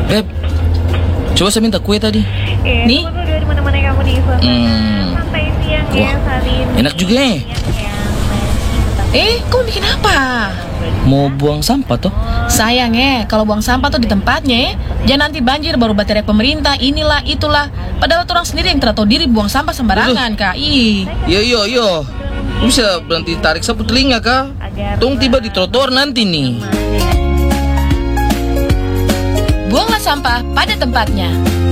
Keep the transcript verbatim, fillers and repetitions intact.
Beb, coba saya minta kue tadi. Eh, Nih. tunggu dulu di mana-mana kamu di suasana Hmm. santai siang Wah, ya, Salin. enak juga ya. Siang ya, Mbak. Eh, kamu bikin apa? Mau buang sampah toh? Sayang ya, kalau buang sampah tuh di tempatnya ya. Jangan nanti banjir baru baterai pemerintah, inilah, itulah. Padahal orang sendiri yang tidak tahu diri buang sampah sembarangan, Kak. Ih. Yo yo yo. Bisa berhenti tarik sapu telinga kah? Tong tiba di trotoar nanti nih. Buanglah sampah pada tempatnya.